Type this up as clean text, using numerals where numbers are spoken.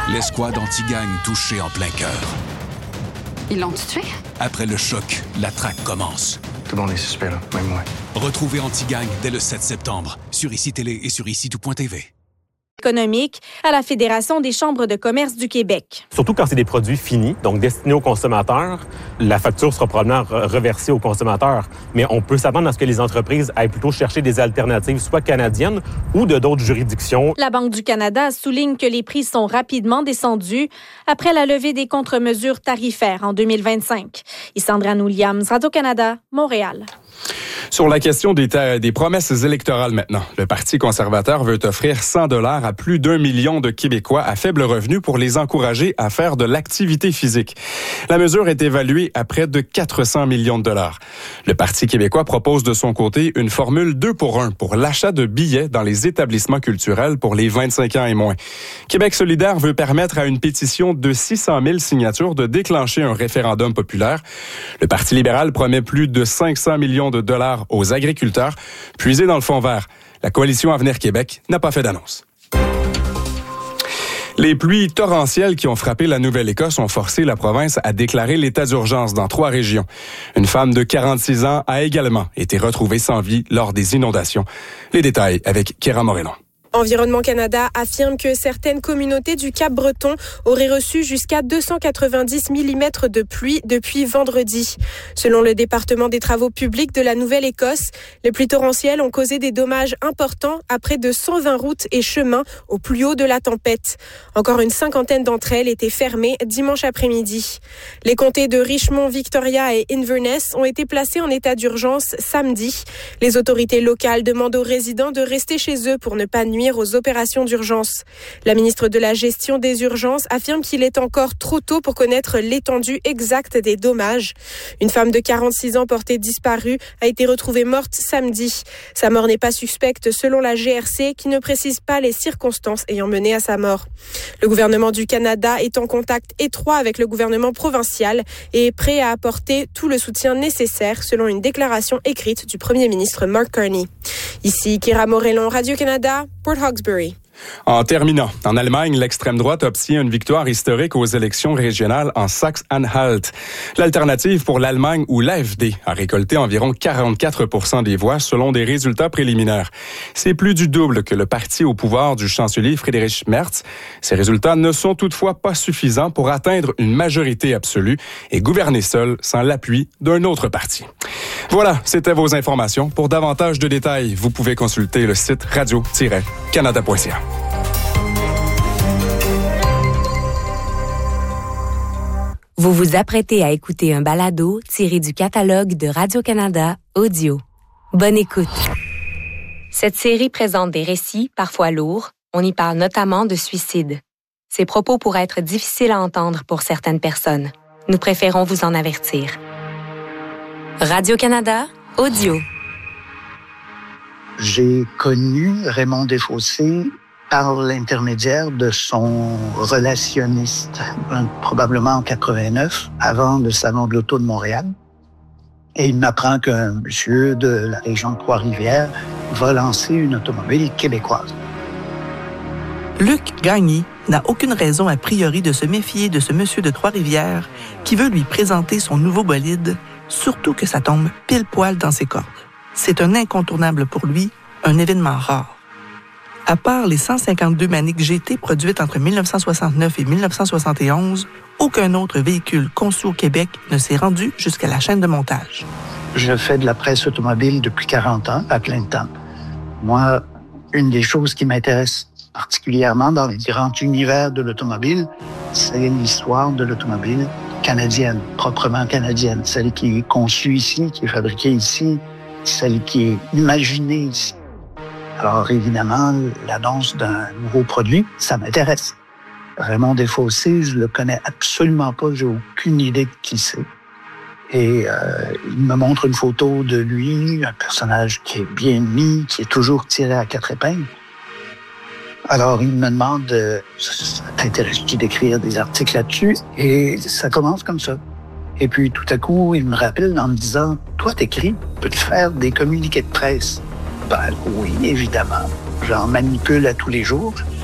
L'escouade anti-gang touchée en plein cœur. Ils l'ont tué? Après le choc, la traque commence. Tout le monde est suspect, là, même moi. Retrouvez Anti-Gang dès le 7 septembre sur ICI Télé et sur ICI-tout.tv. Économique à la Fédération des chambres de commerce du Québec. Surtout quand c'est des produits finis, donc destinés aux consommateurs, la facture sera probablement reversée aux consommateurs. Mais on peut s'attendre à ce que les entreprises aillent plutôt chercher des alternatives, soit canadiennes ou de d'autres juridictions. La Banque du Canada souligne que les prix sont rapidement descendus après la levée des contre-mesures tarifaires en 2025. Sandra Williams, Radio-Canada, Montréal. Sur la question des promesses électorales maintenant, le Parti conservateur veut offrir 100 $ à plus d'1 million de Québécois à faible revenu pour les encourager à faire de l'activité physique. La mesure est évaluée à près de 400 millions de dollars. Le Parti québécois propose de son côté une formule 2 pour 1 pour l'achat de billets dans les établissements culturels pour les 25 ans et moins. Québec solidaire veut permettre à une pétition de 600 000 signatures de déclencher un référendum populaire. Le Parti libéral promet plus de 500 millions de dollars aux agriculteurs, puisés dans le fonds vert. La coalition Avenir Québec n'a pas fait d'annonce. Les pluies torrentielles qui ont frappé la Nouvelle-Écosse ont forcé la province à déclarer l'état d'urgence dans 3 régions. Une femme de 46 ans a également été retrouvée sans vie lors des inondations. Les détails avec Kéra Morellon. Environnement Canada affirme que certaines communautés du Cap-Breton auraient reçu jusqu'à 290 mm de pluie depuis vendredi. Selon le département des travaux publics de la Nouvelle-Écosse, les pluies torrentielles ont causé des dommages importants à près de 120 routes et chemins au plus haut de la tempête. Encore une 50aine d'entre elles étaient fermées dimanche après-midi. Les comtés de Richmond, Victoria et Inverness ont été placés en état d'urgence samedi. Les autorités locales demandent aux résidents de rester chez eux pour ne pas nuire aux opérations d'urgence. La ministre de la Gestion des urgences affirme qu'il est encore trop tôt pour connaître l'étendue exacte des dommages. Une femme de 46 ans portée disparue a été retrouvée morte samedi. Sa mort n'est pas suspecte selon la GRC qui ne précise pas les circonstances ayant mené à sa mort. Le gouvernement du Canada est en contact étroit avec le gouvernement provincial et est prêt à apporter tout le soutien nécessaire selon une déclaration écrite du premier ministre Mark Carney. Ici Kéra Morellon, Radio-Canada, Port Hawkesbury. En terminant, en Allemagne, l'extrême droite obtient une victoire historique aux élections régionales en Saxe-Anhalt. L'alternative pour l'Allemagne ou l'AfD a récolté environ 44% des voix selon des résultats préliminaires. C'est plus du double que le parti au pouvoir du chancelier Friedrich Merz. Ces résultats ne sont toutefois pas suffisants pour atteindre une majorité absolue et gouverner seul sans l'appui d'un autre parti. Voilà, c'était vos informations. Pour davantage de détails, vous pouvez consulter le site radio-canada.ca. Vous vous apprêtez à écouter un balado tiré du catalogue de Radio-Canada Audio. Bonne écoute. Cette série présente des récits, parfois lourds. On y parle notamment de suicide. Ces propos pourraient être difficiles à entendre pour certaines personnes. Nous préférons vous en avertir. Radio-Canada Audio. J'ai connu Raymond Desfossés par l'intermédiaire de son relationniste, probablement en 89, avant le Salon de l'Auto de Montréal. Et il m'apprend qu'un monsieur de la région de Trois-Rivières va lancer une automobile québécoise. Luc Gagné n'a aucune raison a priori de se méfier de ce monsieur de Trois-Rivières qui veut lui présenter son nouveau bolide, surtout que ça tombe pile poil dans ses cordes. C'est un incontournable pour lui, un événement rare. À part les 152 Manic GT produites entre 1969 et 1971, aucun autre véhicule conçu au Québec ne s'est rendu jusqu'à la chaîne de montage. Je fais de la presse automobile depuis 40 ans, à plein temps. Moi, une des choses qui m'intéresse particulièrement dans les grands univers de l'automobile, c'est l'histoire de l'automobile canadienne, proprement canadienne, celle qui est conçue ici, qui est fabriquée ici, celle qui est imaginée ici. Alors évidemment, l'annonce d'un nouveau produit, ça m'intéresse. Raymond Desfossés, je le connais absolument pas, j'ai aucune idée de qui c'est. Et il me montre une photo de lui, un personnage qui est bien mis, qui est toujours tiré à 4 épingles. Alors, il me demande, ça t'intéresse-tu d'écrire des articles là-dessus? Et ça commence comme ça. Et puis, tout à coup, il me rappelle en me disant, toi, t'écris, peux-tu faire des communiqués de presse? Ben oui, évidemment. J'en manipule à tous les jours.